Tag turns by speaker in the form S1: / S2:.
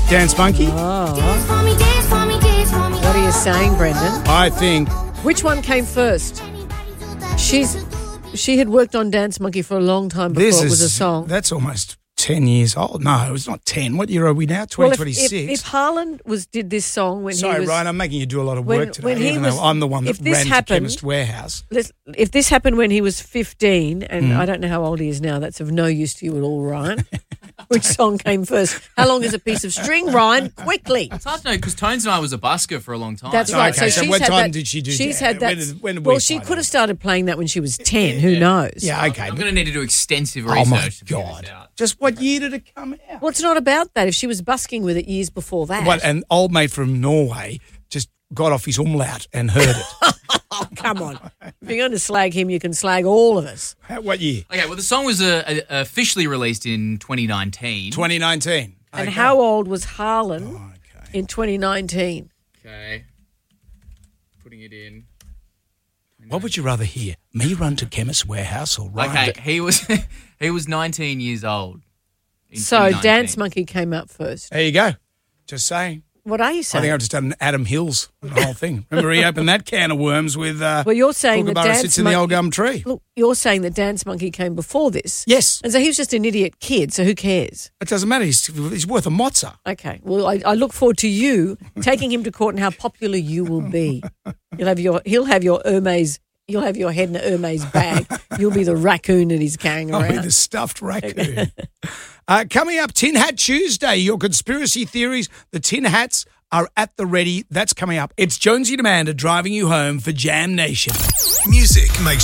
S1: Dance Monkey.
S2: What are you saying, Brendan?
S1: I think
S2: Which one came first? She had worked on Dance Monkey for a long time before it was a song.
S1: That's almost 10 years old. No, it's not 10. What year are we now? 2026.
S2: Well, if Haaland did this song when
S1: Sorry,
S2: he was...
S1: Ryan, I'm making you do a lot of work today,
S2: when he
S1: even
S2: was,
S1: though I'm the one that
S2: if this
S1: ran to
S2: happened,
S1: Chemist Warehouse.
S2: If this happened when he was 15, and I don't know how old he is now, that's of no use to you at all, Ryan. Which song came first? How long is a piece of string, Ryan? Quickly.
S3: It's hard to know because Tones and I was a busker for a long time.
S2: That's right.
S1: Okay, so
S2: she's
S1: what
S2: had
S1: time
S2: that,
S1: did she do
S2: She's
S1: that?
S2: had that.
S1: When did we
S2: she
S1: find
S2: could have
S1: out?
S2: started playing that when she was 10. Who knows?
S1: Yeah, okay.
S3: I'm going to need to do extensive
S1: Oh,
S3: research.
S1: my
S3: to figure
S1: God.
S3: this out.
S1: Just what year did it come out?
S2: Well, it's not about that. If she was busking with it years before that.
S1: What, an old mate from Norway just got off his umlaut and heard it.
S2: Oh, come on. If you're going to slag him, you can slag all of us.
S1: What year?
S3: Okay, well, the song was officially released in 2019.
S1: 2019.
S2: And
S1: Okay.
S2: how old was Haaland
S1: Okay.
S2: in 2019?
S3: Okay. Putting it in.
S1: What would you rather hear? Me run to Chemist Warehouse or Ryan?
S3: Okay, he was 19 years old. in
S2: So
S3: 2019.
S2: Dance Monkey came out first.
S1: There you go. Just saying.
S2: What are you
S1: I
S2: saying?
S1: think I've just done Adam Hills, the whole thing. Remember he opened that can of worms with
S2: Well, you're saying that
S1: Kookaburra
S2: Dance
S1: sits in the
S2: Monkey...
S1: old gum tree.
S2: Look, you're saying that Dance Monkey came before this.
S1: Yes.
S2: And so he was just an idiot kid, so who cares?
S1: It doesn't matter. He's worth a mozza.
S2: Okay. Well, I look forward to you taking him to court and how popular you will be. He'll have your Hermes. You'll have your head in a Hermes bag. You'll be the raccoon that he's carrying
S1: I'll be
S2: around.
S1: the stuffed raccoon. Coming up, Tin Hat Tuesday. Your conspiracy theories. The Tin Hats are at the ready. That's coming up. It's Jonesy and Amanda driving you home for Jam Nation.
S4: Music makes